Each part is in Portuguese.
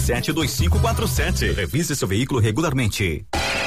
72547. Revise seu veículo regularmente.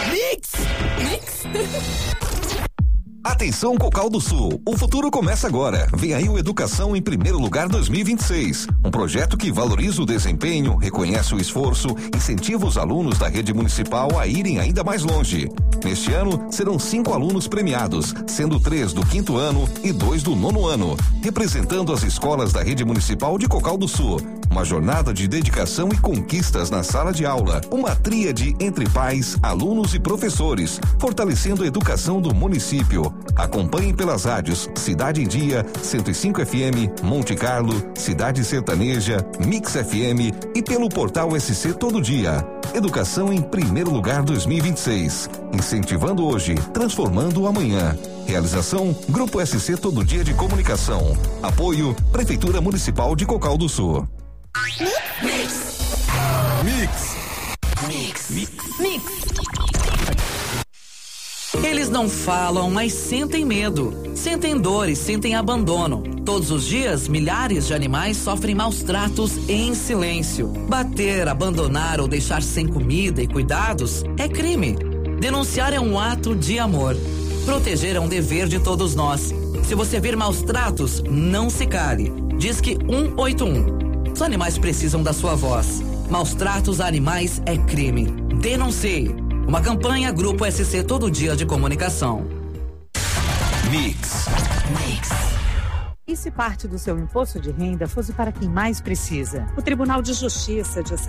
Atenção, Cocal do Sul, o futuro começa agora. Vem aí o Educação em Primeiro Lugar 2026. Um projeto que valoriza o desempenho, reconhece o esforço, incentiva os alunos da rede municipal a irem ainda mais longe. Neste ano, serão 5 alunos premiados, sendo 3 do 5º ano e 2 do 9º ano, representando as escolas da rede municipal de Cocal do Sul. Uma jornada de dedicação e conquistas na sala de aula. Uma tríade entre pais, alunos e professores, fortalecendo a educação do município. Acompanhe pelas rádios Cidade em Dia, 105 FM, Monte Carlo, Cidade Sertaneja, Mix FM e pelo portal SC Todo Dia. Educação em Primeiro Lugar 2026. Incentivando hoje, transformando o amanhã. Realização Grupo SC Todo Dia de Comunicação. Apoio Prefeitura Municipal de Cocal do Sul. Mix. Eles não falam, mas sentem medo, sentem dores, sentem abandono. Todos os dias, milhares de animais sofrem maus tratos em silêncio. Bater, abandonar ou deixar sem comida e cuidados é crime. Denunciar é um ato de amor. Proteger é um dever de todos nós. Se você vir maus tratos, não se cale. Disque 181. Os animais precisam da sua voz. Maus tratos a animais é crime. Denuncie. Uma campanha Grupo SC Todo Dia de Comunicação. Mix. E se parte do seu imposto de renda fosse para quem mais precisa? O Tribunal de Justiça de